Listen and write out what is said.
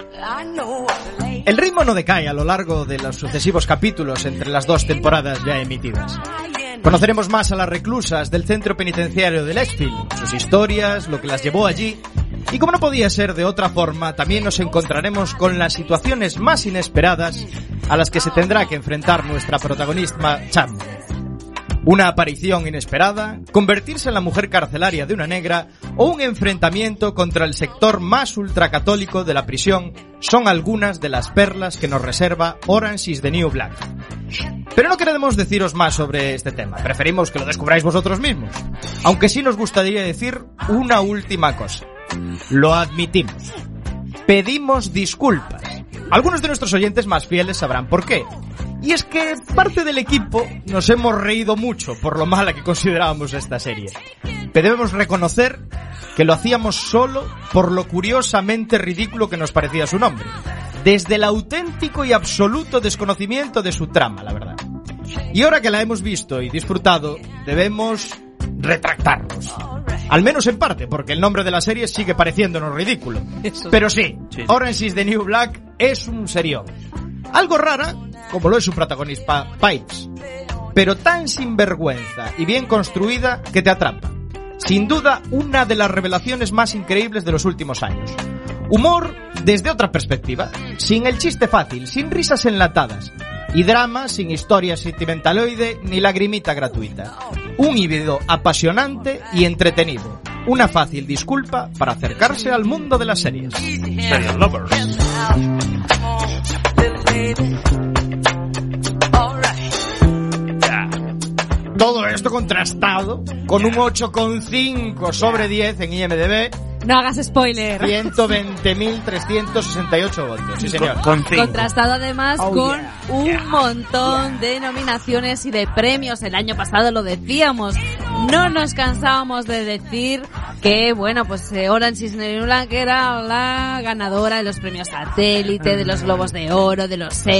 El ritmo no decae a lo largo de los sucesivos capítulos entre las 2 temporadas ya emitidas. Conoceremos más a las reclusas del centro penitenciario de Lexfield, sus historias, lo que las llevó allí, y como no podía ser de otra forma, también nos encontraremos con las situaciones más inesperadas a las que se tendrá que enfrentar nuestra protagonista Cham. Una aparición inesperada, convertirse en la mujer carcelaria de una negra o un enfrentamiento contra el sector más ultracatólico de la prisión son algunas de las perlas que nos reserva Orange is the New Black. Pero no queremos deciros más sobre este tema, preferimos que lo descubráis vosotros mismos. Aunque sí nos gustaría decir una última cosa. Lo admitimos. Pedimos disculpas. Algunos de nuestros oyentes más fieles sabrán por qué. Y es que parte del equipo nos hemos reído mucho por lo mala que considerábamos esta serie. Pero debemos reconocer que lo hacíamos solo por lo curiosamente ridículo que nos parecía su nombre. Desde el auténtico y absoluto desconocimiento de su trama, la verdad. Y ahora que la hemos visto y disfrutado, debemos retractarnos. Al menos en parte, porque el nombre de la serie sigue pareciéndonos ridículo. Pero sí, Orange is the New Black es un serión. Algo rara, como lo es su protagonista Pipes, pero tan sinvergüenza y bien construida que te atrapa. Sin duda, una de las revelaciones más increíbles de los últimos años. Humor desde otra perspectiva, sin el chiste fácil, sin risas enlatadas, y drama sin historia sentimentaloide ni lagrimita gratuita. Un híbrido apasionante y entretenido. Una fácil disculpa para acercarse al mundo de las series. Serial Lovers. Todo esto contrastado con un 8,5 sobre 10 en IMDb. No hagas spoiler. 120.368 votos, sí señor. Contrastado además con un montón de nominaciones y de premios. El año pasado lo decíamos. No nos cansábamos de decir que, bueno, pues Orange is the New Black era la ganadora de los premios Satélite, de los Globos de Oro, de los